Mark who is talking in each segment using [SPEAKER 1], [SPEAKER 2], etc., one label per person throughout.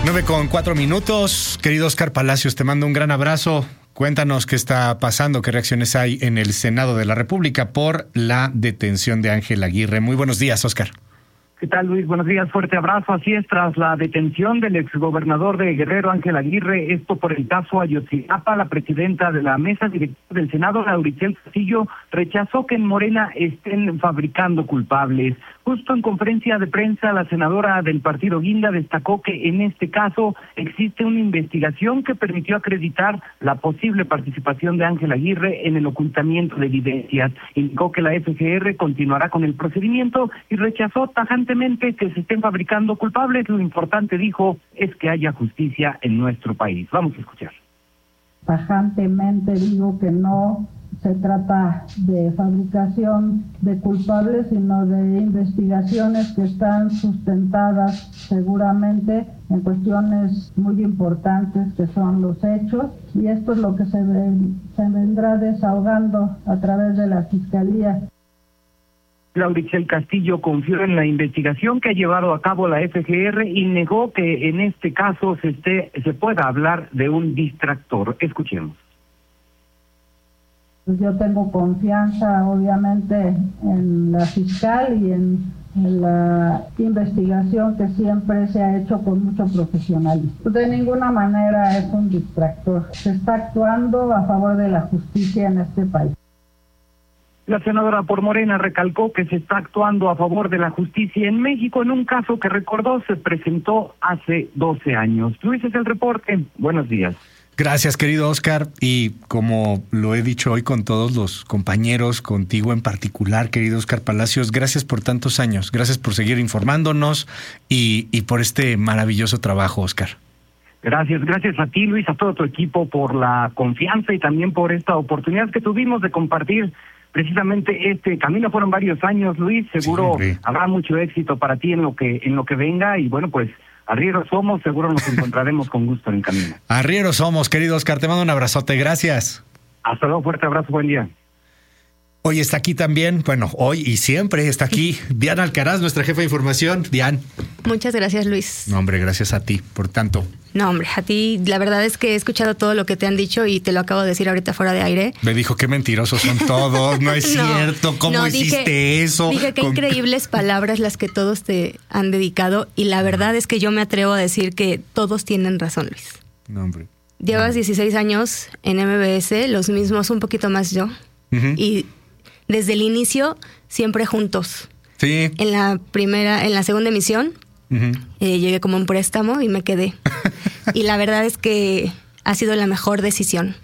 [SPEAKER 1] 9:04. Querido Oscar Palacios, te mando un gran abrazo. Cuéntanos qué está pasando, qué reacciones hay en el Senado de la República por la detención de Ángel Aguirre. Muy buenos días, Oscar.
[SPEAKER 2] ¿Qué tal, Luis? Buenos días, fuerte abrazo. Así es, tras la detención del exgobernador de Guerrero, Ángel Aguirre, esto por el caso Ayotzinapa, la presidenta de la mesa directiva del Senado, Lauricel Castillo, rechazó que en Morena estén fabricando culpables. Justo en conferencia de prensa, la senadora del partido Guinda destacó que en este caso existe una investigación que permitió acreditar la posible participación de Ángel Aguirre en el ocultamiento de evidencias. Indicó que la FGR continuará con el procedimiento y rechazó tajantemente que se estén fabricando culpables. Lo importante, dijo, es que haya justicia en nuestro país. Vamos a escuchar.
[SPEAKER 3] Tajantemente digo que no se trata de fabricación de culpables, sino de investigaciones que están sustentadas seguramente en cuestiones muy importantes que son los hechos, y esto es lo que se vendrá desahogando a través de la Fiscalía.
[SPEAKER 2] Lauricel Castillo confió en la investigación que ha llevado a cabo la FGR y negó que en este caso se pueda hablar de un distractor. Escuchemos.
[SPEAKER 3] Yo tengo confianza, obviamente, en la fiscal y en la investigación que siempre se ha hecho con mucho profesionalismo. De ninguna manera es un distractor. Se está actuando a favor de la justicia en este país.
[SPEAKER 2] La senadora por Morena recalcó que se está actuando a favor de la justicia en México en un caso que, recordó, se presentó hace 12 años. Luis, es el reporte. Buenos días.
[SPEAKER 1] Gracias, querido Oscar. Y como lo he dicho hoy con todos los compañeros, contigo en particular, querido Oscar Palacios, gracias por tantos años. Gracias por seguir informándonos y por este maravilloso trabajo, Oscar.
[SPEAKER 2] Gracias a ti, Luis, a todo tu equipo por la confianza y también por esta oportunidad que tuvimos de compartir precisamente este camino. Fueron varios años, Luis. Seguro sí, habrá mucho éxito para ti en lo que venga y bueno, pues arrieros somos, seguro nos encontraremos con gusto en el camino.
[SPEAKER 1] Arrieros somos, querido Oscar, te mando un abrazote, gracias.
[SPEAKER 2] Hasta luego, fuerte abrazo, buen día.
[SPEAKER 1] Hoy está aquí también, bueno, hoy y siempre está aquí Diana Alcaraz, nuestra jefa de información. Dian.
[SPEAKER 4] Muchas gracias, Luis.
[SPEAKER 1] No, hombre, gracias a ti, por tanto.
[SPEAKER 4] No, hombre, a ti, la verdad es que he escuchado todo lo que te han dicho y te lo acabo de decir ahorita fuera de aire.
[SPEAKER 1] Me dijo, qué mentirosos son todos, no es cierto, ¿cómo hiciste eso?
[SPEAKER 4] Dije, qué increíbles palabras las que todos te han dedicado y la verdad es que yo me atrevo a decir que todos tienen razón, Luis.
[SPEAKER 1] No, hombre.
[SPEAKER 4] Llevas 16 años en MBS, los mismos, un poquito más yo, y desde el inicio siempre juntos.
[SPEAKER 1] Sí.
[SPEAKER 4] En la segunda emisión, llegué como un préstamo y me quedé. Y la verdad es que ha sido la mejor decisión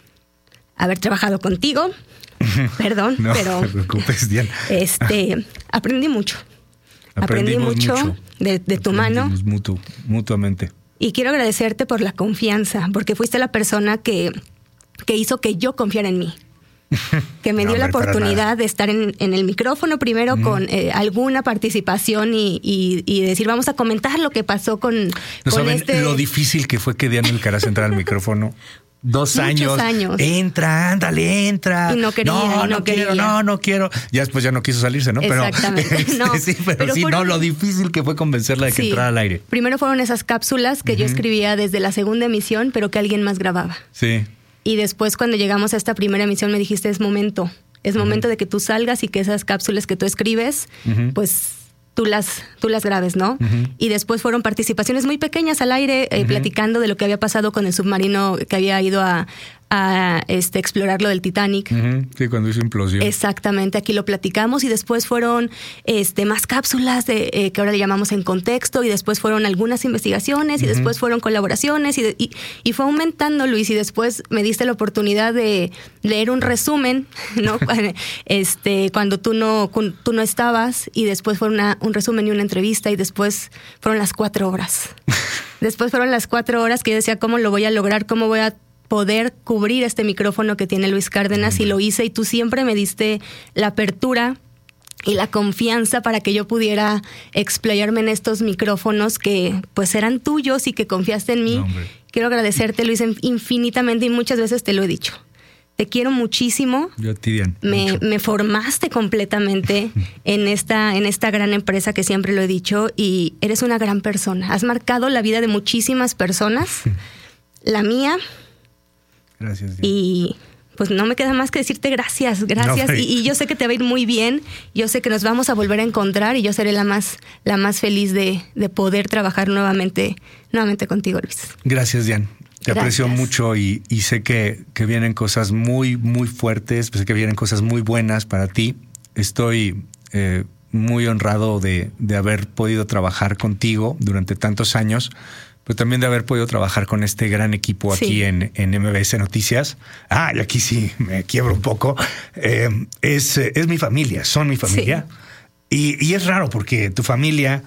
[SPEAKER 4] haber trabajado contigo. Perdón,
[SPEAKER 1] no,
[SPEAKER 4] pero
[SPEAKER 1] no te preocupes, Diana.
[SPEAKER 4] Aprendí mucho. Aprendí mucho de tu mano.
[SPEAKER 1] Mutuamente.
[SPEAKER 4] Y quiero agradecerte por la confianza, porque fuiste la persona que hizo que yo confiara en mí. Que me dio la oportunidad de estar en el micrófono primero con alguna participación y decir, vamos a comentar lo que pasó con
[SPEAKER 1] saben lo difícil que fue que Diana Alcaraz entrara al micrófono. 2 años. Entra, ándale, entra.
[SPEAKER 4] Y no quería,
[SPEAKER 1] no quiero. Ya después ya no quiso salirse, ¿no?
[SPEAKER 4] Exactamente.
[SPEAKER 1] Pero sí, lo difícil que fue convencerla de que entrara al aire.
[SPEAKER 4] Primero fueron esas cápsulas que yo escribía desde la segunda emisión, pero que alguien más grababa.
[SPEAKER 1] Sí.
[SPEAKER 4] Y después cuando llegamos a esta primera emisión me dijiste, es momento de que tú salgas y que esas cápsulas que tú escribes, pues tú las grabes, ¿no? Y después fueron participaciones muy pequeñas al aire, platicando de lo que había pasado con el submarino que había ido a explorar lo del Titanic.
[SPEAKER 1] Sí, cuando hizo implosión.
[SPEAKER 4] Exactamente, aquí lo platicamos y después fueron más cápsulas que ahora le llamamos En Contexto y después fueron algunas investigaciones y después fueron colaboraciones y fue aumentando, Luis, y después me diste la oportunidad de leer un resumen, ¿no? Cuando tú no estabas y después fue un resumen y una entrevista y después fueron las 4 horas. Después fueron las 4 horas que yo decía, ¿cómo lo voy a lograr? ¿Cómo voy a poder cubrir este micrófono que tiene Luis Cárdenas? Y lo hice y tú siempre me diste la apertura y la confianza para que yo pudiera explayarme en estos micrófonos que pues eran tuyos y que confiaste en mí. Quiero agradecerte, Luis, infinitamente y muchas veces te lo he dicho. Te quiero muchísimo.
[SPEAKER 1] Yo a ti, Dian.
[SPEAKER 4] Me formaste completamente en esta gran empresa que siempre lo he dicho, y eres una gran persona. Has marcado la vida de muchísimas personas, la mía.
[SPEAKER 1] Gracias, Dian.
[SPEAKER 4] Y pues no me queda más que decirte gracias. No, y yo sé que te va a ir muy bien. Yo sé que nos vamos a volver a encontrar y yo seré la más feliz de poder trabajar nuevamente contigo, Luis.
[SPEAKER 1] Gracias, Dian. Te aprecio mucho y sé que vienen cosas muy, muy fuertes, sé que vienen cosas muy buenas para ti. Estoy muy honrado de haber podido trabajar contigo durante tantos años, pero también de haber podido trabajar con este gran equipo aquí en MBS Noticias. Y aquí sí me quiebro un poco. Es mi familia, son mi familia. Sí. Y es raro porque tu familia...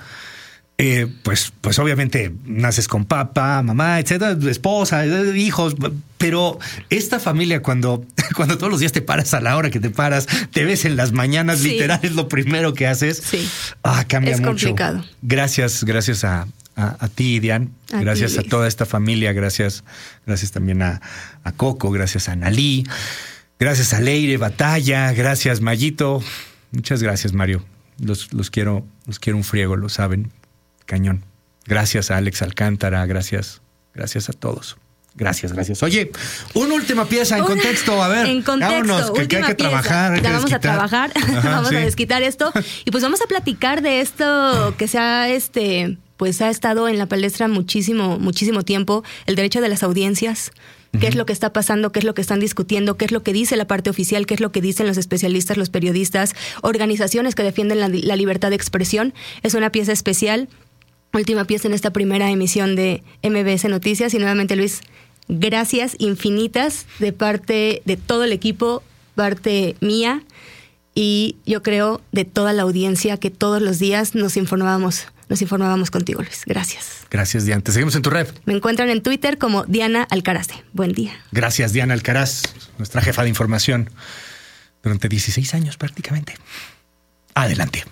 [SPEAKER 1] pues obviamente naces con papá, mamá, etcétera, esposa, hijos, pero esta familia cuando todos los días te paras a la hora que te paras, te ves en las mañanas, literal es lo primero que haces. Sí. Cambia mucho. Es complicado. Gracias a ti, Dian. Gracias a toda esta familia. Gracias también a Coco. Gracias a Analí. Gracias a Leire Batalla. Gracias, Mayito. Muchas gracias, Mario. Los quiero un friego, lo saben. Cañón. Gracias a Alex Alcántara, gracias a todos. Gracias. Oye, una última pieza en contexto, a ver.
[SPEAKER 4] En contexto,
[SPEAKER 1] vámonos, que hay que trabajar.
[SPEAKER 4] Vamos a trabajar, vamos a desquitar esto y pues vamos a platicar de esto que se ha pues ha estado en la palestra muchísimo tiempo, el derecho de las audiencias. ¿Qué es lo que está pasando? ¿Qué es lo que están discutiendo? ¿Qué es lo que dice la parte oficial? ¿Qué es lo que dicen los especialistas, los periodistas, organizaciones que defienden la libertad de expresión? Es una pieza especial. Última pieza en esta primera emisión de MBS Noticias. Y nuevamente, Luis, gracias infinitas de parte de todo el equipo, parte mía y yo creo de toda la audiencia que todos los días nos informábamos contigo, Luis. Gracias.
[SPEAKER 1] Gracias, Diana. Te seguimos en tu red.
[SPEAKER 4] Me encuentran en Twitter como Diana Alcaraz. Buen día.
[SPEAKER 1] Gracias, Diana Alcaraz, nuestra jefa de información durante 16 años prácticamente. Adelante.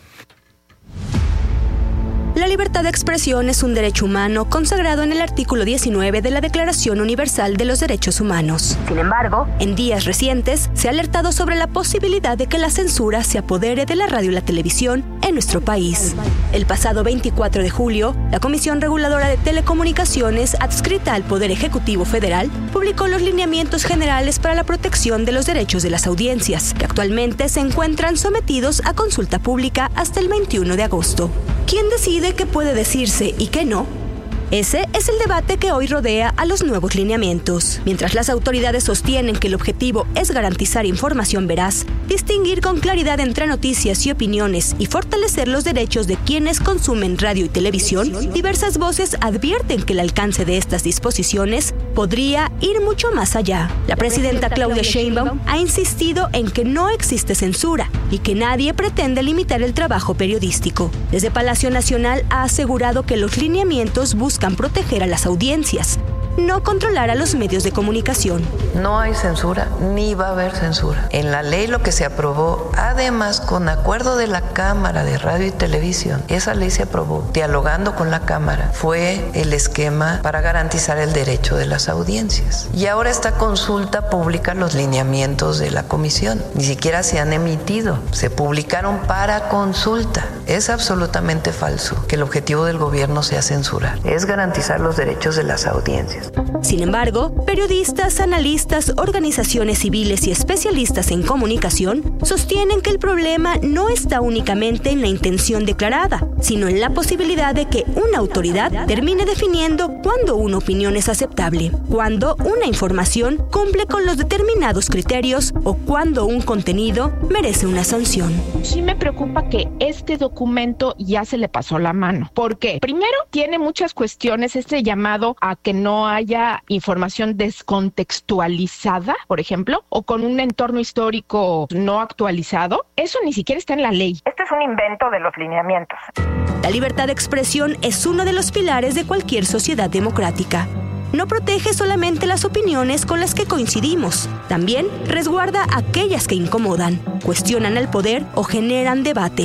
[SPEAKER 4] La libertad de expresión es un derecho humano consagrado en el artículo 19 de la Declaración Universal de los Derechos Humanos. Sin embargo, en días recientes se ha alertado sobre la posibilidad de que la censura se apodere de la radio y la televisión en nuestro país. El pasado 24 de julio, la Comisión Reguladora de Telecomunicaciones, adscrita al Poder Ejecutivo Federal, publicó los lineamientos generales para la protección de los derechos de las audiencias, que actualmente se encuentran sometidos a consulta pública hasta el 21 de agosto. ¿Quién decide qué puede decirse y qué no? Ese es el debate que hoy rodea a los nuevos lineamientos. Mientras las autoridades sostienen que el objetivo es garantizar información veraz, distinguir con claridad entre noticias y opiniones y fortalecer los derechos de quienes consumen radio y televisión, diversas voces advierten que el alcance de estas disposiciones podría ir mucho más allá. La presidenta Claudia Sheinbaum ha insistido en que no existe censura y que nadie pretende limitar el trabajo periodístico. Desde Palacio Nacional ha asegurado que los lineamientos buscan proteger a las audiencias, no controlar a los medios de comunicación.
[SPEAKER 5] No hay censura, ni va a haber censura. En la ley lo que se aprobó, además con acuerdo de la Cámara de Radio y Televisión, esa ley se aprobó dialogando con la Cámara, fue el esquema para garantizar el derecho de las audiencias. Y ahora esta consulta pública, los lineamientos de la comisión, ni siquiera se han emitido, se publicaron para consulta. Es absolutamente falso que el objetivo del gobierno sea censurar, es garantizar los derechos de las audiencias.
[SPEAKER 4] Sin embargo, periodistas, analistas, organizaciones civiles y especialistas en comunicación sostienen que el problema no está únicamente en la intención declarada, sino en la posibilidad de que una autoridad termine definiendo cuándo una opinión es aceptable, cuándo una información cumple con los determinados criterios o cuándo un contenido merece una sanción.
[SPEAKER 6] Sí me preocupa que este documento ya se le pasó la mano. ¿Por qué? Primero, tiene muchas cuestiones, este llamado a que no haya información descontextualizada, por ejemplo, o con un entorno histórico no actualizado. Eso ni siquiera está en la ley. Este es un invento de los lineamientos.
[SPEAKER 4] La libertad de expresión es uno de los pilares de cualquier sociedad democrática. No protege solamente las opiniones con las que coincidimos, también resguarda aquellas que incomodan, cuestionan el poder o generan debate.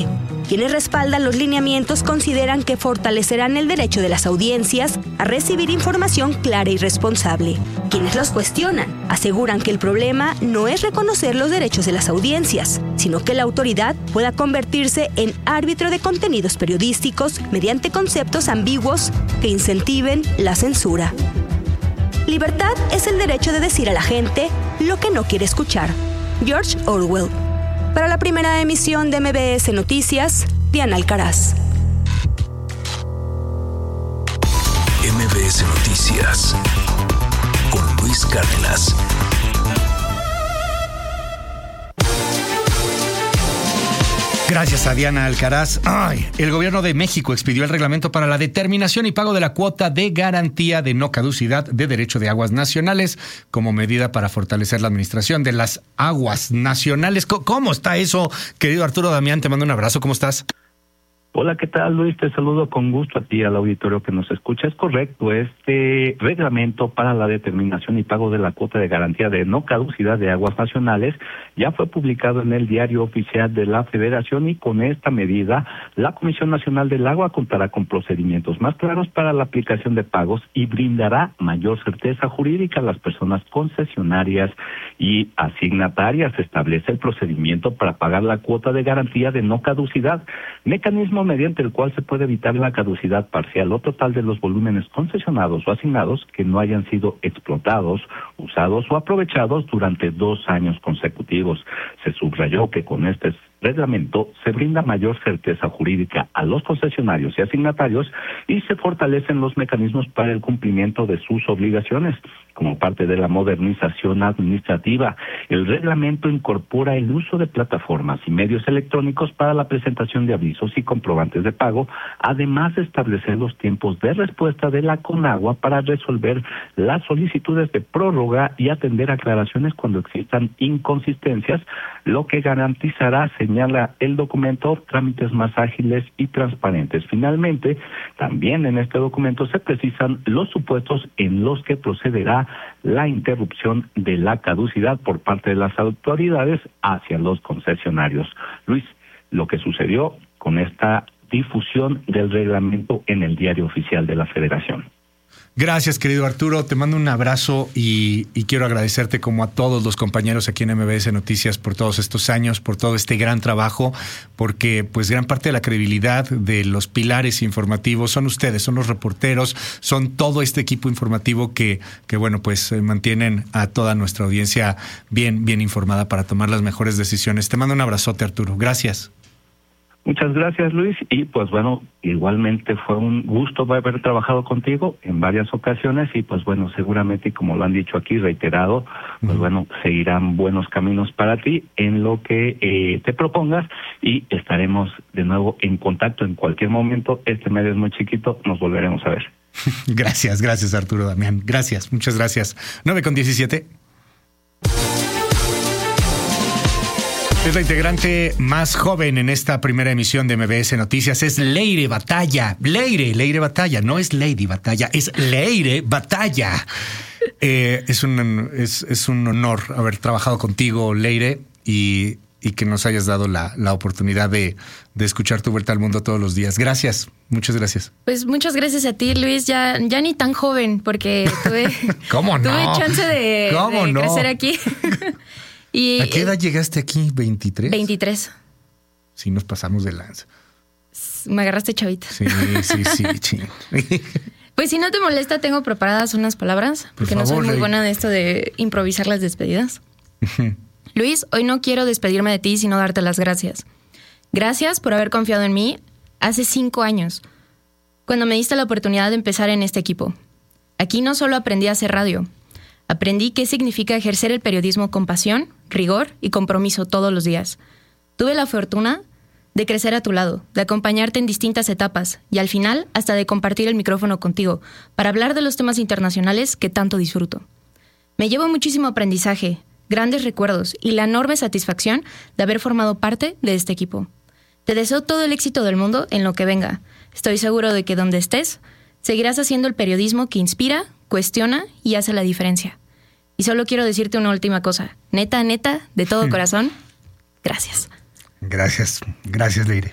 [SPEAKER 4] Quienes respaldan los lineamientos consideran que fortalecerán el derecho de las audiencias a recibir información clara y responsable. Quienes los cuestionan aseguran que el problema no es reconocer los derechos de las audiencias, sino que la autoridad pueda convertirse en árbitro de contenidos periodísticos mediante conceptos ambiguos que incentiven la censura. Libertad es el derecho de decir a la gente lo que no quiere escuchar. George Orwell. Para la primera emisión de MBS Noticias, Diana Alcaraz.
[SPEAKER 7] MBS Noticias con Luis Cárdenas.
[SPEAKER 1] Gracias a Diana Alcaraz. El Gobierno de México expidió el reglamento para la determinación y pago de la cuota de garantía de no caducidad de derecho de aguas nacionales como medida para fortalecer la administración de las aguas nacionales. ¿Cómo está eso, querido Arturo Damián? Te mando un abrazo. ¿Cómo estás?
[SPEAKER 8] Hola, ¿qué tal, Luis? Te saludo con gusto a ti, al auditorio que nos escucha. Es correcto, este reglamento para la determinación y pago de la cuota de garantía de no caducidad de aguas nacionales ya fue publicado en el Diario Oficial de la Federación, y con esta medida la Comisión Nacional del Agua contará con procedimientos más claros para la aplicación de pagos y brindará mayor certeza jurídica a las personas concesionarias y asignatarias. Se establece el procedimiento para pagar la cuota de garantía de no caducidad, mecanismo mediante el cual se puede evitar la caducidad parcial o total de los volúmenes concesionados o asignados que no hayan sido explotados, usados o aprovechados durante 2 años consecutivos. Se subrayó que con este reglamento se brinda mayor certeza jurídica a los concesionarios y asignatarios y se fortalecen los mecanismos para el cumplimiento de sus obligaciones. Como parte de la modernización administrativa, el reglamento incorpora el uso de plataformas y medios electrónicos para la presentación de avisos y comprobantes de pago, además de establecer los tiempos de respuesta de la Conagua para resolver las solicitudes de prórroga y atender aclaraciones cuando existan inconsistencias, lo que garantizará, señala el documento, trámites más ágiles y transparentes. Finalmente, también en este documento se precisan los supuestos en los que procederá la interrupción de la caducidad por parte de las autoridades hacia los concesionarios. Luis, lo que sucedió con esta difusión del reglamento en el Diario Oficial de la Federación.
[SPEAKER 1] Gracias, querido Arturo. Te mando un abrazo y quiero agradecerte, como a todos los compañeros aquí en MBS Noticias, por todos estos años, por todo este gran trabajo, porque pues gran parte de la credibilidad de los pilares informativos son ustedes, son los reporteros, son todo este equipo informativo que bueno, pues mantienen a toda nuestra audiencia bien informada para tomar las mejores decisiones. Te mando un abrazote, Arturo. Gracias.
[SPEAKER 8] Muchas gracias, Luis, y pues bueno, igualmente fue un gusto haber trabajado contigo en varias ocasiones y pues bueno, seguramente, como lo han dicho aquí, reiterado, pues bueno, seguirán buenos caminos para ti en lo que te propongas y estaremos de nuevo en contacto en cualquier momento. Este medio es muy chiquito, nos volveremos a ver.
[SPEAKER 1] Gracias, Arturo Damián. Gracias, muchas gracias. 9:17. Es la integrante más joven en esta primera emisión de MBS Noticias. Es Leire Batalla. Leire Batalla. No es Lady Batalla, es Leire Batalla. Es un honor haber trabajado contigo, Leire, y que nos hayas dado la oportunidad de escuchar tu vuelta al mundo todos los días. Gracias. Muchas gracias.
[SPEAKER 9] Pues muchas gracias a ti, Luis. Ya ni tan joven, porque tuve chance de crecer aquí.
[SPEAKER 1] ¿A qué edad llegaste aquí? ¿23?
[SPEAKER 9] 23.
[SPEAKER 1] Sí, nos pasamos de lanza.
[SPEAKER 9] Me agarraste chavita.
[SPEAKER 1] Sí.
[SPEAKER 9] Pues si no te molesta, tengo preparadas unas palabras, porque no soy muy buena de esto de improvisar las despedidas. Luis, hoy no quiero despedirme de ti, sino darte las gracias. Gracias por haber confiado en mí hace 5 años, cuando me diste la oportunidad de empezar en este equipo. Aquí no solo aprendí a hacer radio, aprendí qué significa ejercer el periodismo con pasión, rigor y compromiso todos los días. Tuve la fortuna de crecer a tu lado, de acompañarte en distintas etapas y al final hasta de compartir el micrófono contigo para hablar de los temas internacionales que tanto disfruto. Me llevo muchísimo aprendizaje, grandes recuerdos y la enorme satisfacción de haber formado parte de este equipo. Te deseo todo el éxito del mundo en lo que venga. Estoy seguro de que donde estés, seguirás haciendo el periodismo que inspira, cuestiona y hace la diferencia. Y solo quiero decirte una última cosa. Neta, de todo corazón, gracias.
[SPEAKER 1] Gracias, Leire.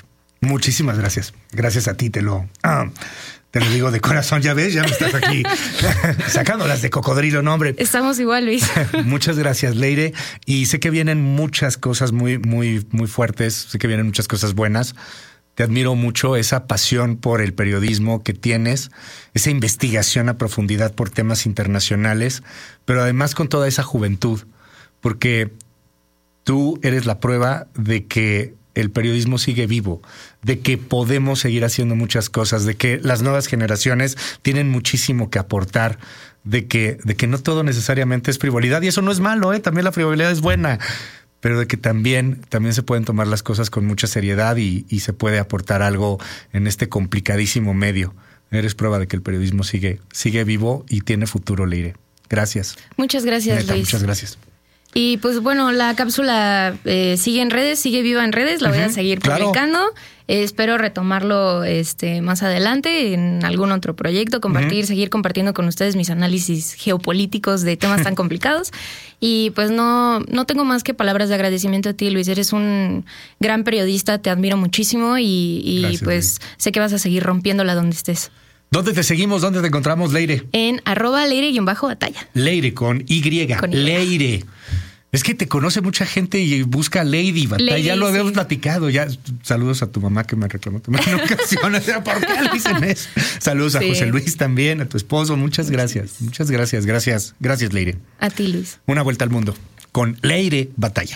[SPEAKER 1] Muchísimas gracias. Gracias a ti, te lo digo de corazón, ya ves, ya me estás aquí sacándolas de cocodrilo, no, hombre.
[SPEAKER 9] Estamos igual, Luis.
[SPEAKER 1] Muchas gracias, Leire. Y sé que vienen muchas cosas muy, muy, muy fuertes, sé que vienen muchas cosas buenas. Te admiro mucho esa pasión por el periodismo que tienes, esa investigación a profundidad por temas internacionales, pero además con toda esa juventud, porque tú eres la prueba de que el periodismo sigue vivo, de que podemos seguir haciendo muchas cosas, de que las nuevas generaciones tienen muchísimo que aportar, de que no todo necesariamente es frivolidad. Y eso no es malo, también la frivolidad es buena, pero de que también se pueden tomar las cosas con mucha seriedad y se puede aportar algo en este complicadísimo medio. Eres prueba de que el periodismo sigue vivo y tiene futuro, Leire. Gracias.
[SPEAKER 9] Muchas gracias,
[SPEAKER 1] Neta,
[SPEAKER 9] Luis.
[SPEAKER 1] Muchas gracias.
[SPEAKER 9] Y pues bueno, la cápsula sigue en redes, sigue viva en redes, la voy a seguir publicando. Claro. Espero retomarlo más adelante en algún otro proyecto, seguir compartiendo con ustedes mis análisis geopolíticos de temas tan complicados. Y pues no tengo más que palabras de agradecimiento a ti, Luis. Eres un gran periodista, te admiro muchísimo y gracias, pues Luis. Sé que vas a seguir rompiéndola donde estés.
[SPEAKER 1] ¿Dónde te seguimos? ¿Dónde te encontramos, Leire?
[SPEAKER 9] En @Leire_Batalla.
[SPEAKER 1] Leire con Y. Leire. Es que te conoce mucha gente y busca Lady Batalla. Ya lo habíamos platicado. Ya saludos a tu mamá que me reclamó también en ocasiones. ¿Por qué le dicen eso? Saludos a José Luis también, a tu esposo. Muchas gracias. Muchas gracias. Gracias, Leire.
[SPEAKER 9] A ti, Luis.
[SPEAKER 1] Una vuelta al mundo con Leire Batalla.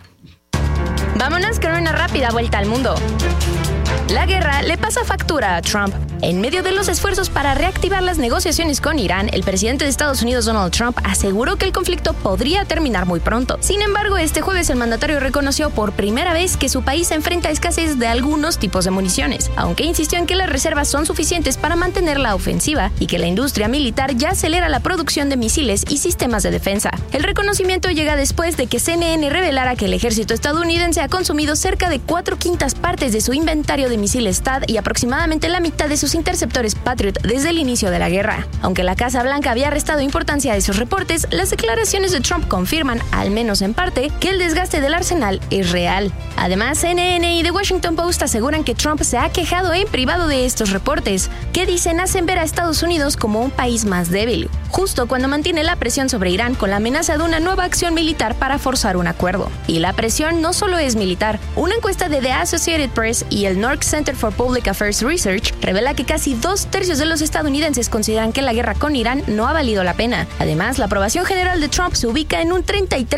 [SPEAKER 10] Vámonos con una rápida vuelta al mundo. La guerra le pasa factura a Trump. En medio de los esfuerzos para reactivar las negociaciones con Irán, el presidente de Estados Unidos, Donald Trump, aseguró que el conflicto podría terminar muy pronto. Sin embargo, este jueves el mandatario reconoció por primera vez que su país enfrenta escasez de algunos tipos de municiones, aunque insistió en que las reservas son suficientes para mantener la ofensiva y que la industria militar ya acelera la producción de misiles y sistemas de defensa. El reconocimiento llega después de que CNN revelara que el ejército estadounidense ha consumido cerca de 4/5 partes de su inventario de misiles THAAD y aproximadamente la mitad de sus interceptores Patriot desde el inicio de la guerra. Aunque la Casa Blanca había restado importancia a esos reportes, las declaraciones de Trump confirman, al menos en parte, que el desgaste del arsenal es real. Además, CNN y The Washington Post aseguran que Trump se ha quejado en privado de estos reportes, que dicen hacen ver a Estados Unidos como un país más débil, justo cuando mantiene la presión sobre Irán con la amenaza de una nueva acción militar para forzar un acuerdo. Y la presión no solo es militar. Una encuesta de The Associated Press y el North Center for Public Affairs Research revela que casi 2/3 de los estadounidenses consideran que la guerra con Irán no ha valido la pena. Además, la aprobación general de Trump se ubica en un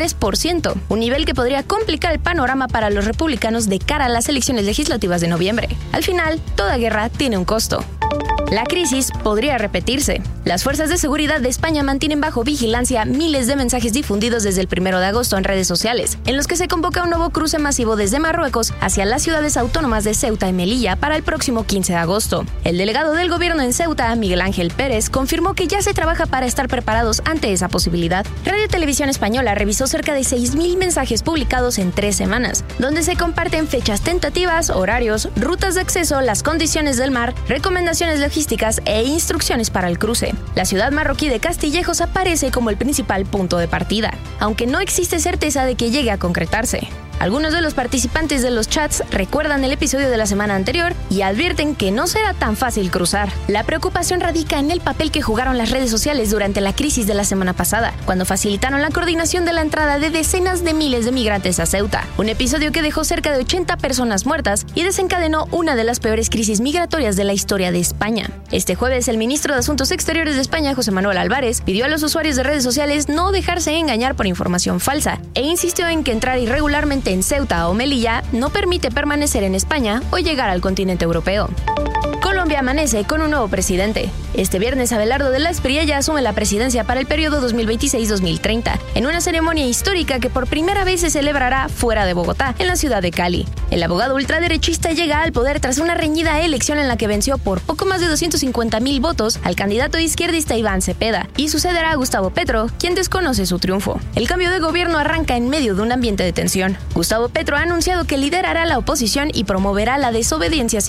[SPEAKER 10] 33%, un nivel que podría complicar el panorama para los republicanos de cara a las elecciones legislativas de noviembre. Al final, toda guerra tiene un costo. La crisis podría repetirse. Las fuerzas de seguridad de España mantienen bajo vigilancia miles de mensajes difundidos desde el 1 de agosto en redes sociales, en los que se convoca un nuevo cruce masivo desde Marruecos hacia las ciudades autónomas de Ceuta y Melilla para el próximo 15 de agosto. El delegado del gobierno en Ceuta, Miguel Ángel Pérez, confirmó que ya se trabaja para estar preparados ante esa posibilidad. Radio Televisión Española revisó cerca de 6,000 mensajes publicados en 3 semanas, donde se comparten fechas tentativas, horarios, rutas de acceso, las condiciones del mar, recomendaciones logísticas e instrucciones para el cruce. La ciudad marroquí de Castillejos aparece como el principal punto de partida, aunque no existe certeza de que llegue a concretarse. Algunos de los participantes de los chats recuerdan el episodio de la semana anterior y advierten que no será tan fácil cruzar. La preocupación radica en el papel que jugaron las redes sociales durante la crisis de la semana pasada, cuando facilitaron la coordinación de la entrada de decenas de miles de migrantes a Ceuta, un episodio que dejó cerca de 80 personas muertas y desencadenó una de las peores crisis migratorias de la historia de España. Este jueves, el ministro de Asuntos Exteriores de España, José Manuel Álvarez, pidió a los usuarios de redes sociales no dejarse engañar por información falsa e insistió en que entrar irregularmente en Ceuta o Melilla no permite permanecer en España o llegar al continente europeo. Colombia amanece con un nuevo presidente. Este viernes, Abelardo de la Espriella asume la presidencia para el periodo 2026-2030, en una ceremonia histórica que por primera vez se celebrará fuera de Bogotá, en la ciudad de Cali. El abogado ultraderechista llega al poder tras una reñida elección en la que venció por poco más de 250,000 votos al candidato izquierdista Iván Cepeda, y sucederá a Gustavo Petro, quien desconoce su triunfo. El cambio de gobierno arranca en medio de un ambiente de tensión. Gustavo Petro ha anunciado que liderará la oposición y promoverá la desobediencia civil.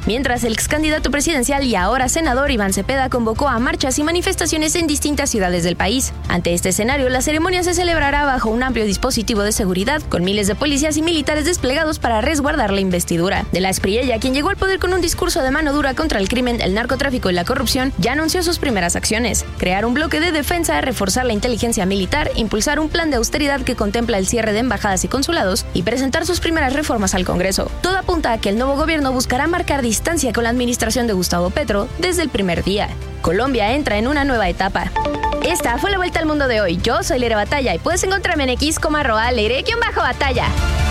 [SPEAKER 10] Mientras el ex candidato presidencial y ahora senador Iván Cepeda convocó a marchas y manifestaciones en distintas ciudades del país. Ante este escenario, la ceremonia se celebrará bajo un amplio dispositivo de seguridad, con miles de policías y militares desplegados para resguardar la investidura. De la Espriella, quien llegó al poder con un discurso de mano dura contra el crimen, el narcotráfico y la corrupción, ya anunció sus primeras acciones: crear un bloque de defensa, reforzar la inteligencia militar, impulsar un plan de austeridad que contempla el cierre de embajadas y consulados y presentar sus primeras reformas al Congreso. Todo apunta a que el nuevo gobierno buscará marcar distancia con la administración de Gustavo Petro desde el primer día. Colombia entra en una nueva etapa. Esta fue la vuelta al mundo de hoy. Yo soy Leire Batalla y puedes encontrarme en X como @Leire_Batalla.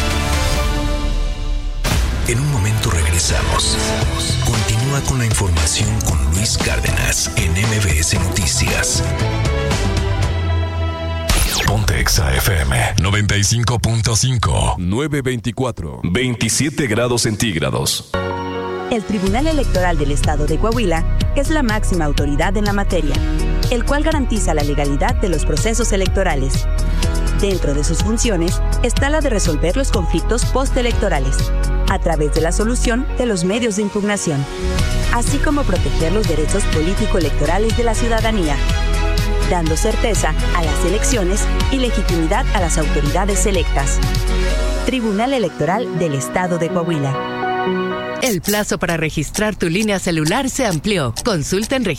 [SPEAKER 7] En un momento regresamos. Continúa con la información con Luis Cárdenas en MBS Noticias. Ponte Exa FM 95.5.
[SPEAKER 11] 924. 27 grados centígrados.
[SPEAKER 12] El Tribunal Electoral del Estado de Coahuila es la máxima autoridad en la materia, el cual garantiza la legalidad de los procesos electorales. Dentro de sus funciones está la de resolver los conflictos postelectorales, a través de la solución de los medios de impugnación, así como proteger los derechos político-electorales de la ciudadanía, dando certeza a las elecciones y legitimidad a las autoridades electas. Tribunal Electoral del Estado de Coahuila.
[SPEAKER 13] El plazo para registrar tu línea celular se amplió. Consulta en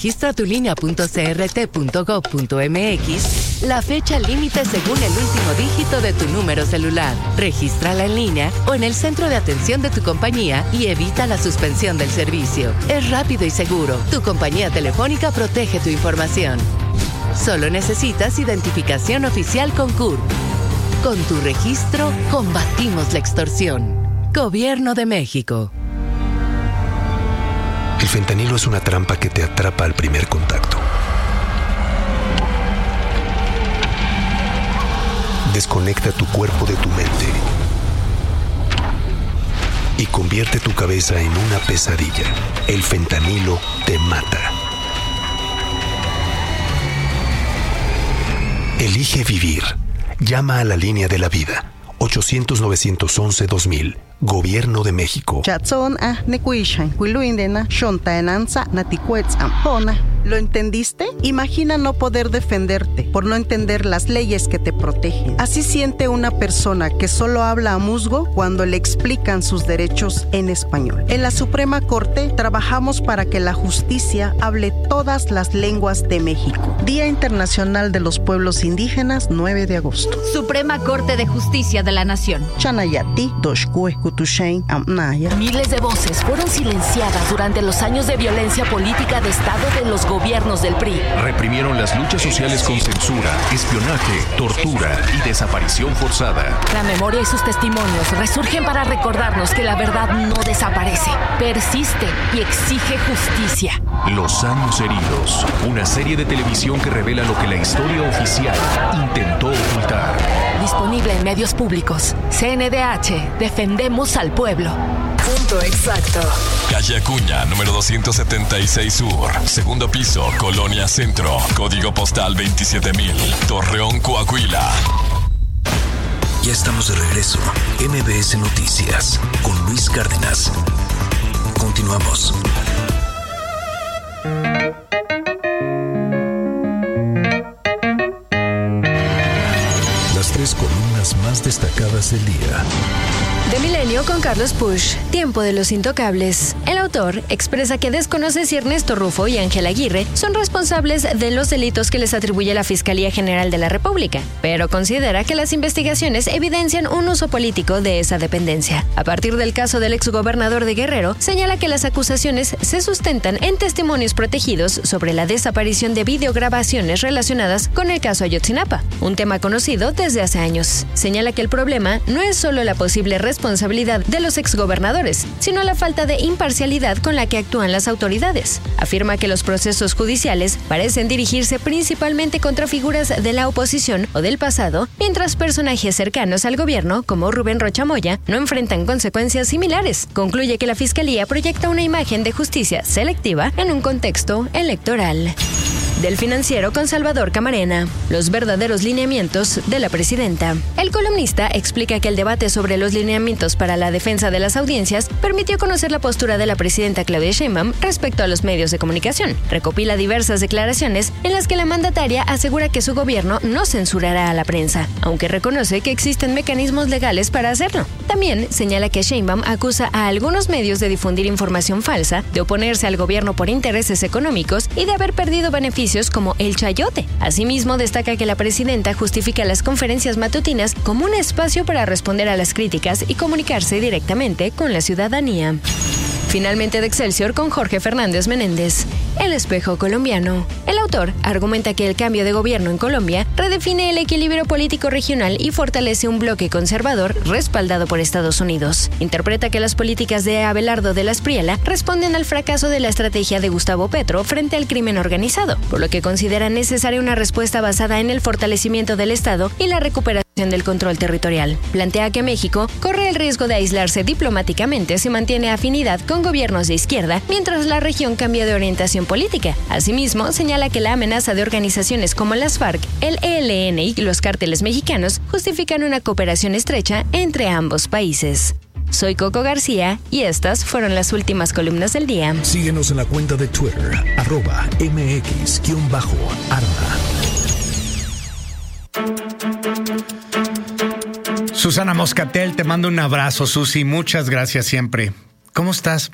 [SPEAKER 13] registratulinea.crt.gov.mx la fecha límite según el último dígito de tu número celular. Regístrala en línea o en el centro de atención de tu compañía y evita la suspensión del servicio. Es rápido y seguro. Tu compañía telefónica protege tu información. Solo necesitas identificación oficial con CURP. Con tu registro, combatimos la extorsión. Gobierno de México.
[SPEAKER 7] El fentanilo es una trampa que te atrapa al primer contacto. Desconecta tu cuerpo de tu mente y convierte tu cabeza en una pesadilla. El fentanilo te mata. Elige vivir. Llama a la línea de la vida. 800-911-2000. Gobierno de México.
[SPEAKER 14] ¿Lo entendiste? Imagina no poder defenderte por no entender las leyes que te protegen. Así siente una persona que solo habla a musgo cuando le explican sus derechos en español. En la Suprema Corte trabajamos para que la justicia hable todas las lenguas de México. Día Internacional de los Pueblos Indígenas, 9 de agosto.
[SPEAKER 15] Suprema Corte de Justicia de la Nación.
[SPEAKER 14] Chanayati, Doshkue, Kutushain, Amnaya.
[SPEAKER 16] Miles de voces fueron silenciadas durante los años de violencia política de Estado de los gobiernos del PRI.
[SPEAKER 11] Reprimieron las luchas sociales con censura, espionaje, tortura y desaparición forzada.
[SPEAKER 16] La memoria y sus testimonios resurgen para recordarnos que la verdad no desaparece, persiste y exige justicia.
[SPEAKER 11] Los años heridos, una serie de televisión que revela lo que la historia oficial intentó ocultar.
[SPEAKER 16] Disponible en medios públicos. CNDH, defendemos al pueblo.
[SPEAKER 17] Punto exacto.
[SPEAKER 18] Calle Acuña, número 276 Sur. Segundo piso, Colonia Centro. Código postal 27000. Torreón, Coahuila.
[SPEAKER 7] Ya estamos de regreso. MBS Noticias con Luis Cárdenas. Continuamos. Las tres columnas más destacadas del día.
[SPEAKER 10] De Milenio con Carlos Push, Tiempo de los Intocables. El autor expresa que desconoce si Ernesto Rufo y Ángel Aguirre son responsables de los delitos que les atribuye la Fiscalía General de la República, pero considera que las investigaciones evidencian un uso político de esa dependencia. A partir del caso del exgobernador de Guerrero, señala que las acusaciones se sustentan en testimonios protegidos sobre la desaparición de videograbaciones relacionadas con el caso Ayotzinapa, un tema conocido desde hace años. Señala que el problema no es solo la posible responsabilidad de los exgobernadores, sino la falta de imparcialidad con la que actúan las autoridades. Afirma que los procesos judiciales parecen dirigirse principalmente contra figuras de la oposición o del pasado, mientras personajes cercanos al gobierno, como Rubén Rocha Moya, no enfrentan consecuencias similares. Concluye que la Fiscalía proyecta una imagen de justicia selectiva en un contexto electoral. Del Financiero con Salvador Camarena. Los verdaderos lineamientos de la presidenta. El columnista explica que el debate sobre los lineamientos para la defensa de las audiencias permitió conocer la postura de la presidenta Claudia Sheinbaum respecto a los medios de comunicación. Recopila diversas declaraciones en las que la mandataria asegura que su gobierno no censurará a la prensa, aunque reconoce que existen mecanismos legales para hacerlo. También señala que Sheinbaum acusa a algunos medios de difundir información falsa, de oponerse al gobierno por intereses económicos y de haber perdido beneficios como el chayote. Asimismo, destaca que la presidenta justifica las conferencias matutinas como un espacio para responder a las críticas y comunicarse directamente con la ciudadanía. Finalmente de Excelsior con Jorge Fernández Menéndez. El espejo colombiano. El autor argumenta que el cambio de gobierno en Colombia redefine el equilibrio político regional y fortalece un bloque conservador respaldado por Estados Unidos. Interpreta que las políticas de Abelardo de la Espriella responden al fracaso de la estrategia de Gustavo Petro frente al crimen organizado, por lo que considera necesaria una respuesta basada en el fortalecimiento del Estado y la recuperación del control territorial. Plantea que México corre el riesgo de aislarse diplomáticamente si mantiene afinidad con gobiernos de izquierda, mientras la región cambia de orientación política. Asimismo, señala que la amenaza de organizaciones como las FARC, el ELN y los cárteles mexicanos justifican una cooperación estrecha entre ambos países. Soy Coco García y estas fueron las últimas columnas del día.
[SPEAKER 7] Síguenos en la cuenta de Twitter, @mx_arma.
[SPEAKER 1] Susana Moscatel, te mando un abrazo, Susi. Muchas gracias siempre. ¿Cómo estás?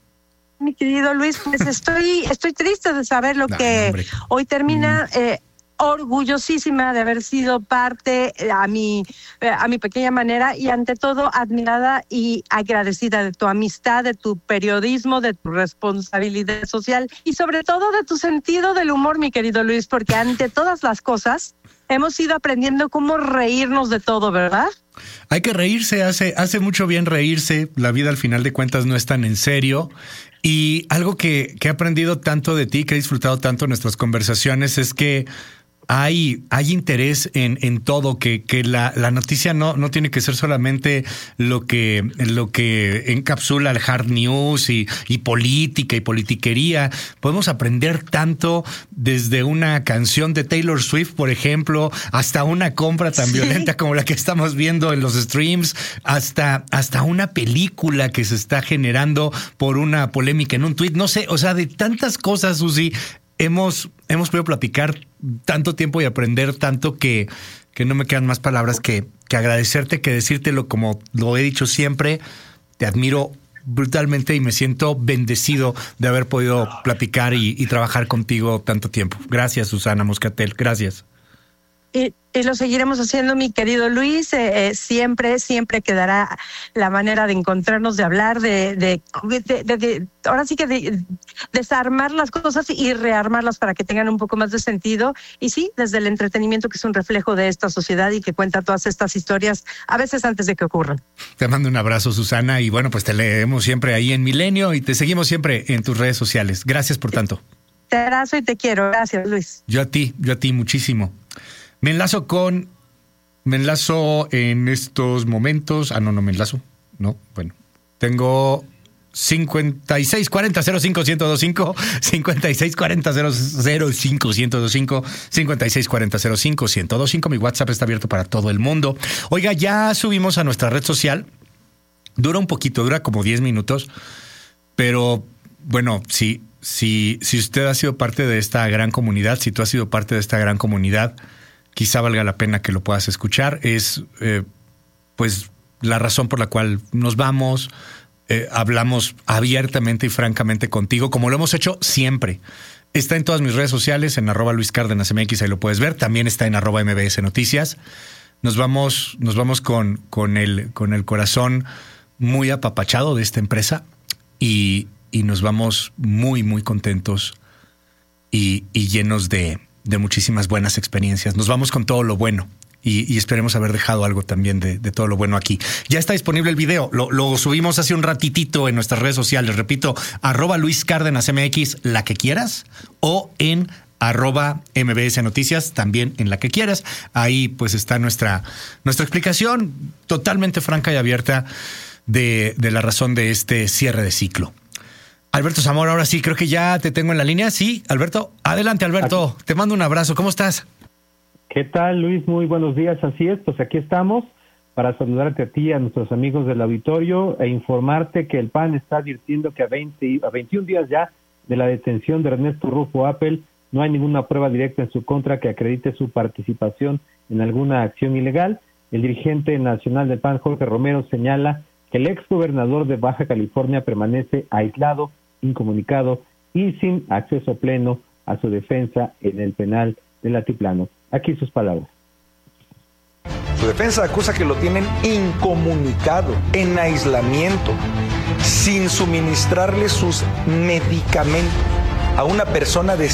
[SPEAKER 17] Mi querido Luis, pues estoy triste de saber lo que hoy termina. Orgullosísima de haber sido parte a mi pequeña manera y ante todo admirada y agradecida de tu amistad, de tu periodismo, de tu responsabilidad social y sobre todo de tu sentido del humor, mi querido Luis, porque ante todas las cosas hemos ido aprendiendo cómo reírnos de todo, ¿verdad?
[SPEAKER 1] Hay que reírse, hace mucho bien reírse. La vida al final de cuentas no es tan en serio. Y algo que he aprendido tanto de ti, que he disfrutado tanto en nuestras conversaciones, es que hay interés en todo, que la noticia no tiene que ser solamente lo que encapsula el hard news y política y politiquería. Podemos aprender tanto desde una canción de Taylor Swift, por ejemplo, hasta una compra tan violenta como la que estamos viendo en los streams, hasta una película que se está generando por una polémica en un tuit. No sé, o sea, de tantas cosas, Susi, hemos podido platicar tanto tiempo y aprender tanto que no me quedan más palabras que agradecerte, que decírtelo como lo he dicho siempre. Te admiro brutalmente y me siento bendecido de haber podido platicar y trabajar contigo tanto tiempo. Gracias, Susana Moscatel. Gracias.
[SPEAKER 17] Y lo seguiremos haciendo, mi querido Luis. Siempre quedará la manera de encontrarnos, de hablar, de ahora sí que de desarmar las cosas y rearmarlas para que tengan un poco más de sentido. Y sí, desde el entretenimiento, que es un reflejo de esta sociedad y que cuenta todas estas historias, a veces antes de que ocurran.
[SPEAKER 1] Te mando un abrazo, Susana, y bueno, pues te leemos siempre ahí en Milenio y te seguimos siempre en tus redes sociales. Gracias por tanto.
[SPEAKER 17] Te abrazo y te quiero. Gracias, Luis.
[SPEAKER 1] Yo a ti muchísimo. Me enlazo en estos momentos. No me enlazo. No, bueno. Tengo 5640-05-1025, 5640-05-1025, 5640-05-1025. Mi WhatsApp está abierto para todo el mundo. Oiga, ya subimos a nuestra red social. Dura un poquito, dura como 10 minutos. Pero bueno, si usted ha sido parte de esta gran comunidad, si tú has sido parte de esta gran comunidad, quizá valga la pena que lo puedas escuchar. Es pues la razón por la cual nos vamos, hablamos abiertamente y francamente contigo, como lo hemos hecho siempre. Está en todas mis redes sociales, en @LuisCárdenasMX, ahí lo puedes ver. También está en @MBS Noticias. Nos vamos con el corazón muy apapachado de esta empresa y nos vamos muy, muy contentos y llenos de muchísimas buenas experiencias. Nos vamos con todo lo bueno y esperemos haber dejado algo también de todo lo bueno aquí. Ya está disponible el video. Lo subimos hace un ratitito en nuestras redes sociales. Repito, @LuisCárdenasMX, la que quieras, o en @MBS Noticias, también en la que quieras. Ahí pues está nuestra explicación totalmente franca y abierta de la razón de este cierre de ciclo. Alberto Zamora, ahora sí, creo que ya te tengo en la línea. Sí, Alberto. Adelante, Alberto. Te mando un abrazo. ¿Cómo estás?
[SPEAKER 19] ¿Qué tal, Luis? Muy buenos días. Así es, pues aquí estamos para saludarte a ti y a nuestros amigos del auditorio e informarte que el PAN está advirtiendo que a 21 días ya de la detención de Ernesto Rufo Appel no hay ninguna prueba directa en su contra que acredite su participación en alguna acción ilegal. El dirigente nacional del PAN, Jorge Romero, señala que el exgobernador de Baja California permanece aislado, incomunicado y sin acceso pleno a su defensa en el penal del Altiplano. Aquí sus palabras.
[SPEAKER 20] Su defensa acusa que lo tienen incomunicado, en aislamiento, sin suministrarle sus medicamentos a una persona de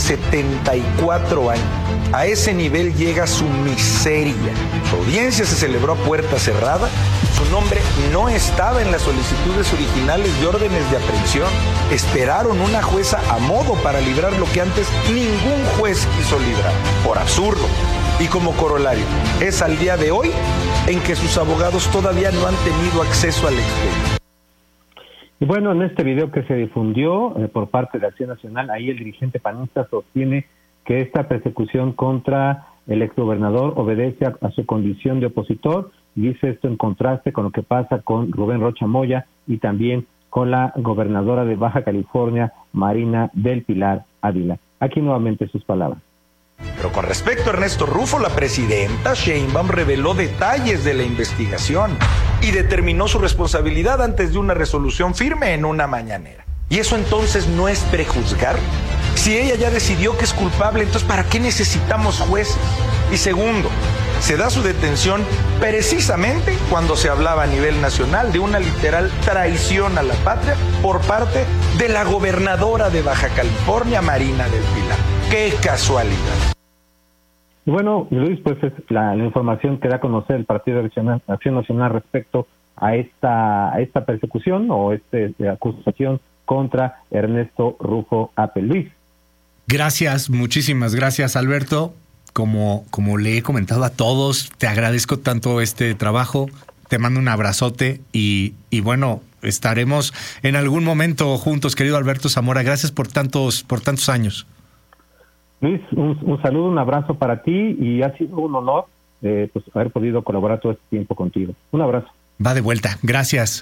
[SPEAKER 20] 74 años. A ese nivel llega su miseria. Su audiencia se celebró a puerta cerrada. Su nombre no estaba en las solicitudes originales de órdenes de aprehensión. Esperaron una jueza a modo para librar lo que antes ningún juez quiso librar, por absurdo. Y como corolario, es al día de hoy en que sus abogados todavía no han tenido acceso al expediente.
[SPEAKER 19] Y bueno, en este video que se difundió por parte de Acción Nacional, ahí el dirigente panista sostiene que esta persecución contra el exgobernador obedece a su condición de opositor, y dice esto en contraste con lo que pasa con Rubén Rocha Moya y también con la gobernadora de Baja California, Marina del Pilar Ávila. Aquí nuevamente sus palabras.
[SPEAKER 20] Pero con respecto a Ernesto Rufo, la presidenta Sheinbaum reveló detalles de la investigación y determinó su responsabilidad antes de una resolución firme en una mañanera. ¿Y eso entonces no es prejuzgar? Si ella ya decidió que es culpable, entonces ¿para qué necesitamos jueces? Y segundo, se da su detención precisamente cuando se hablaba a nivel nacional de una literal traición a la patria por parte de la gobernadora de Baja California, Marina del Pilar. ¡Qué casualidad!
[SPEAKER 19] Bueno, Luis, pues es la información que da a conocer el Partido de Acción Nacional respecto a esta persecución o acusación contra Ernesto Rufo Appel. Luis.
[SPEAKER 1] Gracias, muchísimas gracias, Alberto. Como le he comentado a todos, te agradezco tanto este trabajo, te mando un abrazote y bueno, estaremos en algún momento juntos, querido Alberto Zamora. Gracias por tantos años.
[SPEAKER 19] Luis, un saludo, un abrazo para ti y ha sido un honor pues haber podido colaborar todo este tiempo contigo. Un abrazo.
[SPEAKER 1] Va de vuelta, gracias.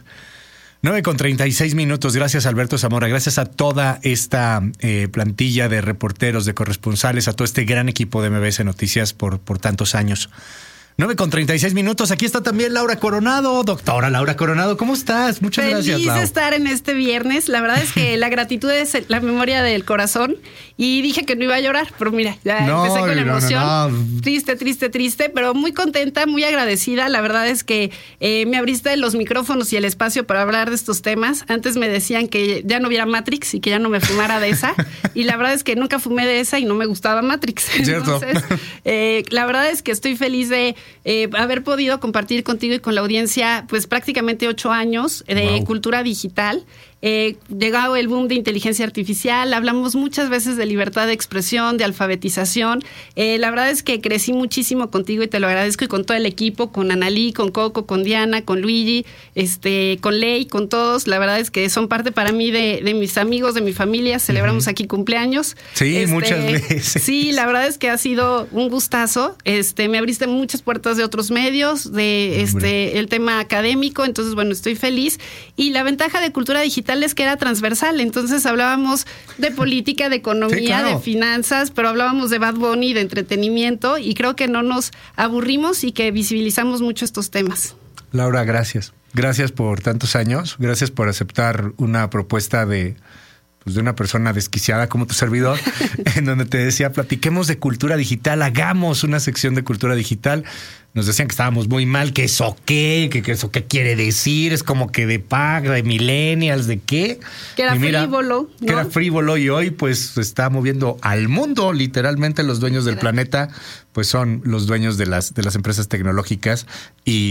[SPEAKER 1] 9:36. Gracias, Alberto Zamora. Gracias a toda esta plantilla de reporteros, de corresponsales, a todo este gran equipo de MBS Noticias por tantos años. 9:36. Aquí está también Laura Coronado. Doctora Laura Coronado, ¿cómo estás? Muchas gracias,
[SPEAKER 21] Feliz de estar en este viernes. La verdad es que la gratitud es la memoria del corazón. Y dije que no iba a llorar, pero mira, ya empecé con la emoción. No. Triste, pero muy contenta, muy agradecida. La verdad es que me abriste los micrófonos y el espacio para hablar de estos temas. Antes me decían que ya no viera Matrix y que ya no me fumara de esa. Y la verdad es que nunca fumé de esa y no me gustaba Matrix.
[SPEAKER 1] ¿Cierto?
[SPEAKER 21] Entonces, la verdad es que estoy feliz de haber podido compartir contigo y con la audiencia pues prácticamente 8 años de cultura digital. Llegado el boom de inteligencia artificial, hablamos muchas veces de libertad de expresión, de alfabetización. La verdad es que crecí muchísimo contigo y te lo agradezco, y con todo el equipo, con Analí, con Coco, con Diana, con Luigi, con Ley, con todos. La verdad es que son parte para mí de mis amigos, de mi familia. Celebramos aquí cumpleaños.
[SPEAKER 1] Sí, muchas veces.
[SPEAKER 21] Sí, la verdad es que ha sido un gustazo. Me abriste muchas puertas de otros medios, de el tema académico. Entonces, bueno, estoy feliz. Y la ventaja de cultura digital es que era transversal, entonces hablábamos de política, de economía, sí, claro, de finanzas, pero hablábamos de Bad Bunny, de entretenimiento, y creo que no nos aburrimos y que visibilizamos mucho estos temas.
[SPEAKER 1] Laura, gracias. Gracias por tantos años, gracias por aceptar una propuesta de una persona desquiciada como tu servidor, en donde te decía, platiquemos de cultura digital, hagamos una sección de cultura digital. Nos decían que estábamos muy mal, que eso qué, que eso qué quiere decir, es como que de paga, de millennials, de qué.
[SPEAKER 21] Que era frívolo, ¿no?
[SPEAKER 1] Que era frívolo, y hoy pues se está moviendo al mundo, literalmente los dueños del planeta pues son los dueños de las empresas tecnológicas, y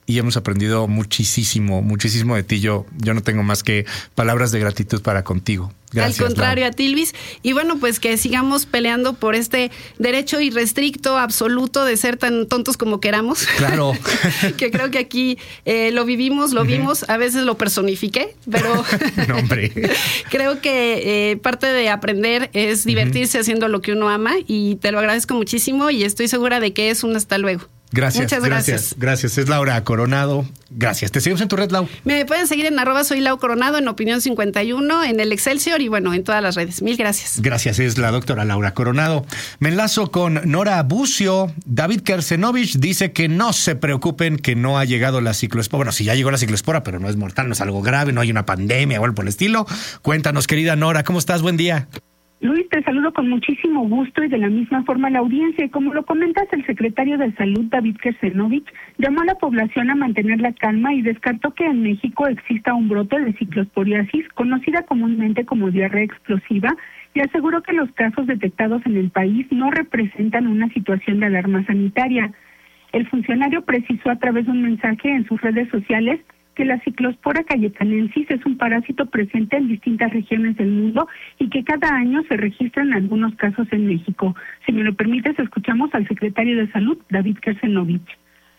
[SPEAKER 1] y hemos aprendido muchísimo de ti. Yo no tengo más que palabras de gratitud para contigo. Gracias,
[SPEAKER 21] al contrario, a ti, Luis. Y bueno, pues que sigamos peleando por este derecho irrestricto, absoluto, de ser tan tontos como queramos.
[SPEAKER 1] Claro.
[SPEAKER 21] Que creo que aquí lo vivimos, lo vimos, a veces lo personifiqué, pero
[SPEAKER 1] no, hombre.
[SPEAKER 21] Creo que parte de aprender es divertirse haciendo lo que uno ama, y te lo agradezco muchísimo y estoy segura de que es un hasta luego.
[SPEAKER 1] Gracias.
[SPEAKER 21] Muchas gracias.
[SPEAKER 1] Gracias. Es Laura Coronado. Gracias. Te seguimos en tu red, Lau.
[SPEAKER 21] Me pueden seguir en @soy Lau Coronado, en Opinión 51, en el Excelsior y bueno, en todas las redes. Mil gracias.
[SPEAKER 1] Gracias. Es la doctora Laura Coronado. Me enlazo con Nora Bucio. David Kersenovich dice que no se preocupen, que no ha llegado la cicloespora. Bueno, sí, ya llegó la cicloespora, pero no es mortal, no es algo grave, no hay una pandemia o algo por el estilo. Cuéntanos, querida Nora, ¿cómo estás? Buen día.
[SPEAKER 3] Luis, te saludo con muchísimo gusto y de la misma forma a la audiencia. Como lo comentas, el secretario de Salud, David Kersenovich, llamó a la población a mantener la calma y descartó que en México exista un brote de ciclosporiasis, conocida comúnmente como diarrea explosiva, y aseguró que los casos detectados en el país no representan una situación de alarma sanitaria. El funcionario precisó a través de un mensaje en sus redes sociales que la Ciclospora cayetanensis es un parásito presente en distintas regiones del mundo y que cada año se registran algunos casos en México. Si me lo permites, escuchamos al secretario de Salud, David Kersenovich.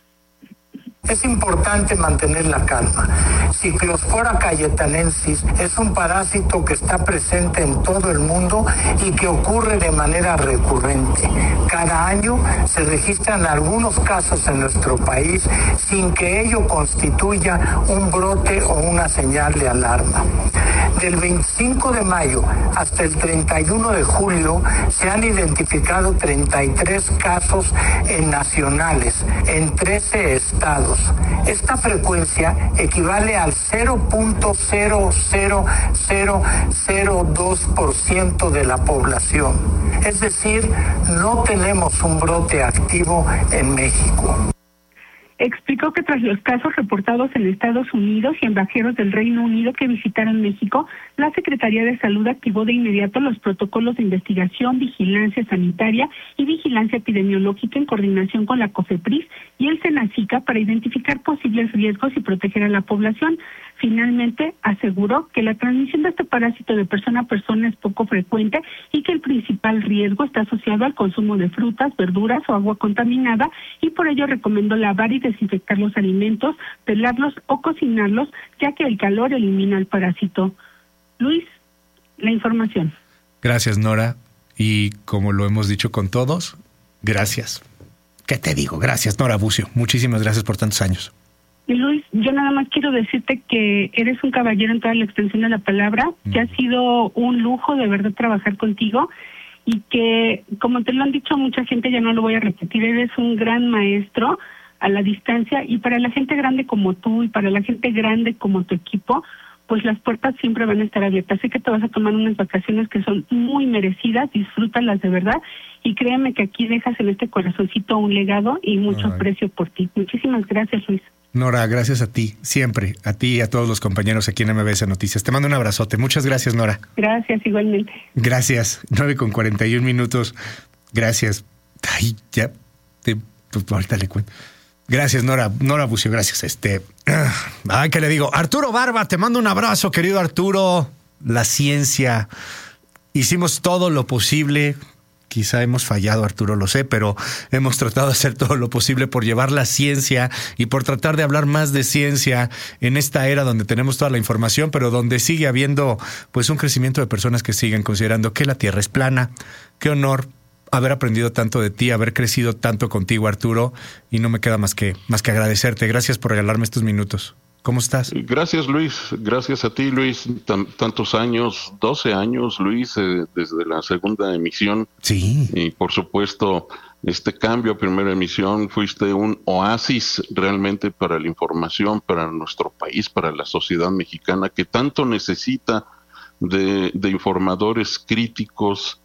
[SPEAKER 22] Es importante mantener la calma. Ciclospora cayetanensis es un parásito que está presente en todo el mundo y que ocurre de manera recurrente. Cada año se registran algunos casos en nuestro país sin que ello constituya un brote o una señal de alarma. Del 25 de mayo hasta el 31 de julio se han identificado 33 casos nacionales en 13 estados. Esta frecuencia equivale al 0.00002% de la población. Es decir, no tenemos un brote activo en México.
[SPEAKER 3] Explicó que tras los casos reportados en Estados Unidos y en viajeros del Reino Unido que visitaron México, la Secretaría de Salud activó de inmediato los protocolos de investigación, vigilancia sanitaria y vigilancia epidemiológica en coordinación con la COFEPRIS y el SENACICA para identificar posibles riesgos y proteger a la población. Finalmente, aseguró que la transmisión de este parásito de persona a persona es poco frecuente y que el principal riesgo está asociado al consumo de frutas, verduras o agua contaminada, y por ello recomendó lavar y desinfectar los alimentos, pelarlos o cocinarlos, ya que el calor elimina el parásito. Luis, la información.
[SPEAKER 1] Gracias, Nora. Y como lo hemos dicho con todos, gracias. ¿Qué te digo? Gracias, Nora Bucio. Muchísimas gracias por tantos años.
[SPEAKER 3] Y Luis, yo nada más quiero decirte que eres un caballero en toda la extensión de la palabra, que ha sido un lujo de verdad trabajar contigo y que, como te lo han dicho mucha gente, ya no lo voy a repetir, eres un gran maestro a la distancia, y para la gente grande como tú y para la gente grande como tu equipo, pues las puertas siempre van a estar abiertas. Sé que te vas a tomar unas vacaciones que son muy merecidas, disfrútalas de verdad, y créeme que aquí dejas en este corazoncito un legado y mucho aprecio por ti. Muchísimas gracias, Luis.
[SPEAKER 1] Nora, gracias a ti, siempre, a ti y a todos los compañeros aquí en MBS Noticias. Te mando un abrazote. Muchas gracias, Nora.
[SPEAKER 3] Gracias, igualmente.
[SPEAKER 1] Gracias. 9:41. Gracias. Ay, ya, ahorita le cuento. Gracias, Nora Bucio, gracias. Ay, ¿qué le digo? Arturo Barba, te mando un abrazo, querido Arturo. La ciencia, hicimos todo lo posible. Quizá hemos fallado, Arturo, lo sé, pero hemos tratado de hacer todo lo posible por llevar la ciencia y por tratar de hablar más de ciencia en esta era donde tenemos toda la información, pero donde sigue habiendo pues un crecimiento de personas que siguen considerando que la Tierra es plana. Qué honor haber aprendido tanto de ti, haber crecido tanto contigo, Arturo, y no me queda más que agradecerte. Gracias por regalarme estos minutos. ¿Cómo estás?
[SPEAKER 23] Gracias, Luis. Gracias a ti, Luis. Tantos años, 12 años, Luis, desde la segunda emisión.
[SPEAKER 1] Sí.
[SPEAKER 23] Y por supuesto, este cambio a primera emisión, fuiste un oasis realmente para la información, para nuestro país, para la sociedad mexicana, que tanto necesita de informadores críticos,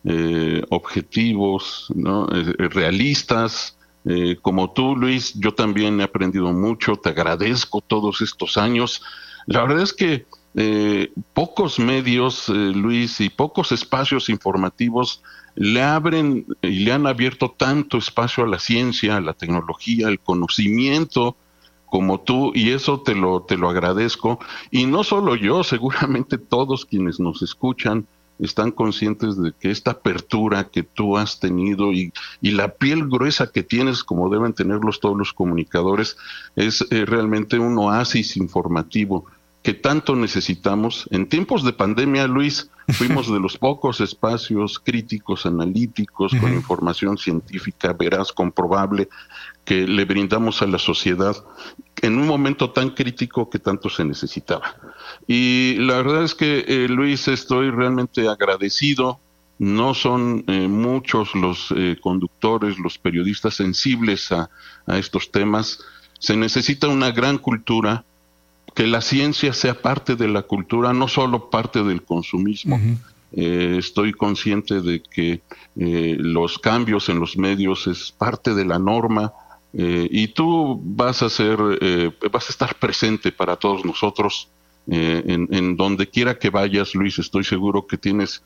[SPEAKER 23] objetivos, ¿no? Realistas. Como tú, Luis, yo también he aprendido mucho, te agradezco todos estos años. La verdad es que pocos medios, Luis, y pocos espacios informativos le abren y le han abierto tanto espacio a la ciencia, a la tecnología, al conocimiento, como tú, y eso te lo agradezco. Y no solo yo, seguramente todos quienes nos escuchan están conscientes de que esta apertura que tú has tenido y la piel gruesa que tienes, como deben tenerlos todos los comunicadores, es realmente un oasis informativo que tanto necesitamos. En tiempos de pandemia, Luis, fuimos de los pocos espacios críticos, analíticos, con información científica veraz, comprobable, que le brindamos a la sociedad en un momento tan crítico que tanto se necesitaba. Y la verdad es que, Luis, estoy realmente agradecido. No son muchos los conductores, los periodistas sensibles a estos temas. Se necesita una gran cultura, que la ciencia sea parte de la cultura, no solo parte del consumismo. Estoy consciente de que los cambios en los medios es parte de la norma, y tú vas a estar presente para todos nosotros en donde quiera que vayas, Luis. Estoy seguro que tienes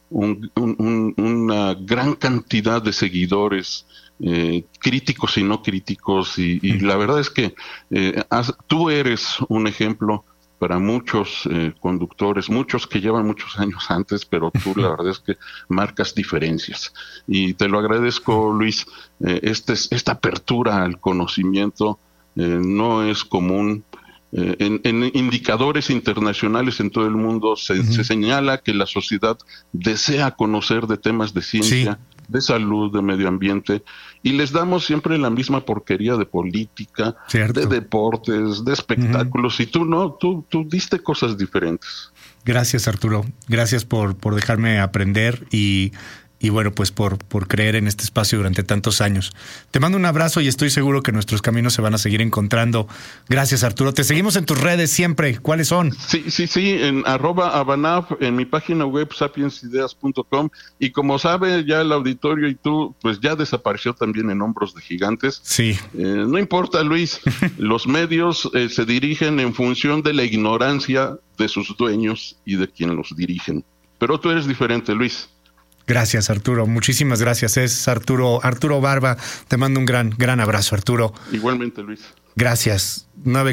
[SPEAKER 23] una gran cantidad de seguidores, críticos y no críticos, y la verdad es que tú eres un ejemplo para muchos conductores, muchos que llevan muchos años antes, pero tú la verdad es que marcas diferencias, y te lo agradezco, Luis. Esta apertura al conocimiento no es común. En indicadores internacionales en todo el mundo se señala que la sociedad desea conocer de temas de ciencia, de salud, de medio ambiente, y les damos siempre la misma porquería de política, de deportes, de espectáculos, y tú no, tú diste cosas diferentes.
[SPEAKER 1] Gracias, Arturo. Gracias por dejarme aprender y bueno, pues por creer en este espacio durante tantos años. Te mando un abrazo y estoy seguro que nuestros caminos se van a seguir encontrando. Gracias, Arturo. Te seguimos en tus redes siempre. ¿Cuáles son?
[SPEAKER 23] Sí, en @abanaf, en mi página web sapiensideas.com, y como sabe ya el auditorio y tú, pues ya desapareció también en Hombros de Gigantes.
[SPEAKER 1] Sí.
[SPEAKER 23] No importa, Luis, los medios se dirigen en función de la ignorancia de sus dueños y de quien los dirigen. Pero tú eres diferente, Luis.
[SPEAKER 1] Gracias, Arturo. Muchísimas gracias. Es Arturo Barba. Te mando un gran abrazo, Arturo.
[SPEAKER 23] Igualmente, Luis.
[SPEAKER 1] Gracias.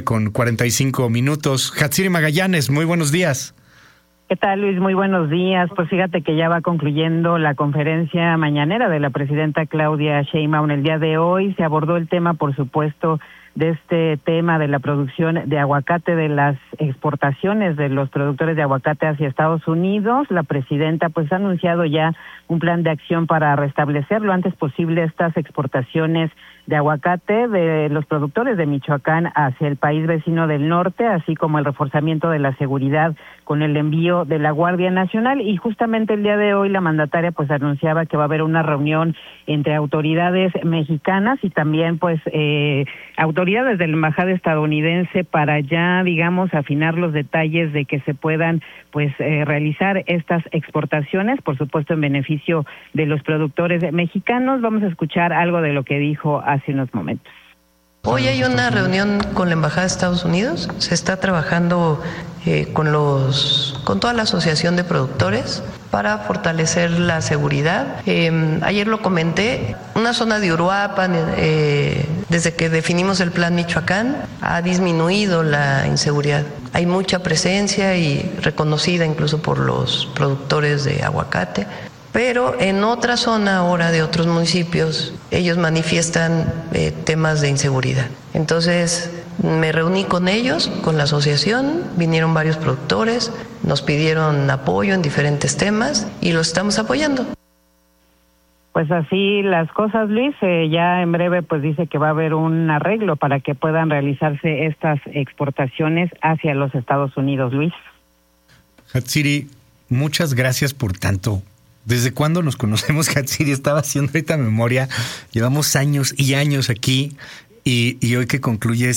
[SPEAKER 1] 9:45. Hatsiri Magallanes, muy buenos días.
[SPEAKER 2] ¿Qué tal, Luis? Muy buenos días. Pues fíjate que ya va concluyendo la conferencia mañanera de la presidenta Claudia Sheinbaum. El día de hoy se abordó el tema, por supuesto, de este tema de la producción de aguacate, de las exportaciones de los productores de aguacate hacia Estados Unidos. La presidenta pues ha anunciado ya un plan de acción para restablecer lo antes posible estas exportaciones de aguacate de los productores de Michoacán hacia el país vecino del norte, así como el reforzamiento de la seguridad con el envío de la Guardia Nacional. Y justamente el día de hoy la mandataria pues anunciaba que va a haber una reunión entre autoridades mexicanas y también pues autoridades de la embajada estadounidense para ya, digamos, afinar los detalles de que se puedan pues realizar estas exportaciones, por supuesto en beneficio de los productores mexicanos. Vamos a escuchar algo de lo que dijo hace unos momentos.
[SPEAKER 5] Hoy hay una reunión con la Embajada de Estados Unidos. Se está trabajando con toda la asociación de productores para fortalecer la seguridad. Ayer lo comenté, una zona de Uruapan, desde que definimos el Plan Michoacán, ha disminuido la inseguridad. Hay mucha presencia y reconocida incluso por los productores de aguacate. Pero en otra zona ahora de otros municipios, ellos manifiestan temas de inseguridad. Entonces me reuní con ellos, con la asociación, vinieron varios productores, nos pidieron apoyo en diferentes temas y los estamos apoyando.
[SPEAKER 2] Pues así las cosas, Luis. Ya en breve pues dice que va a haber un arreglo para que puedan realizarse estas exportaciones hacia los Estados Unidos, Luis.
[SPEAKER 1] Hatsiri, muchas gracias por tanto. ¿Desde cuándo nos conocemos, Hatsiri? Estaba haciendo ahorita memoria. Llevamos años y años aquí y hoy que concluye